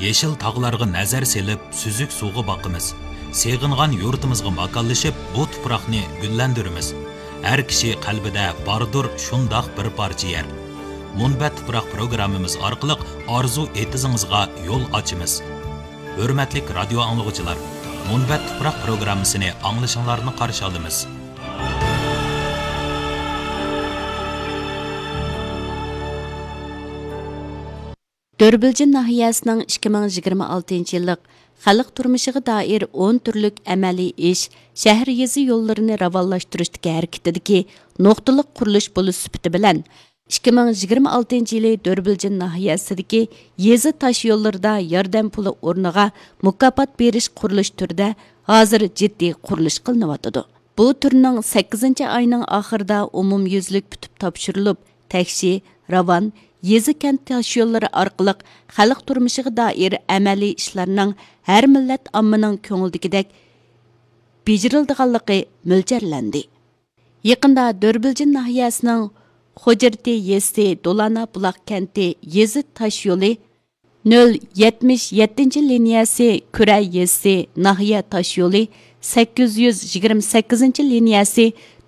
Yeşil tağlarga nazar selip, süzük suğu bakımız. Seğingan yurtimizga makallaşıp, bu tuproqni güllendirimiz. Her kişi qalbida bardır şundaq bir parça yer. Munbat tuproq programmamiz orqali arzu etizingizga yo'l ochamiz. Hurmatli radio anglag'uchilar, Munbat tuproq programmasini anglashinglarni qarshi olamiz. Dörbilcin nahiyasining 2026-yillik xalq turmushiga doir 10 turlik amaliy ish shahar yezi yo'llarini ravonlashtirishdagi harakatidagi nuqtaliq qurilish bo'lish sifati bilan 2026-yili Dörbilcin nahiyasidagi yezi tosh yo'llarida yordam puli o'rniga mukofot berish qurilish turida hozir jiddiy qurilish qilinayotidi. Bu turning 8-oyning oxirida umumyuzlik bitib topshirilib, Takshi, Ravon, yezi kent tosh yo'llari orqali xalq turmushiga doir amaliy ishlarning har millat ommaning ko'ngildagidek bejirildiganligi mo'ljallanadi. Yaqinda Dörbilcin nahiyasining Xo'jarti yezi Dolana buloq kenti yezi tosh yo'li 077-liniyasi Kura yezi nahiya tosh yo'li 828-liniyasi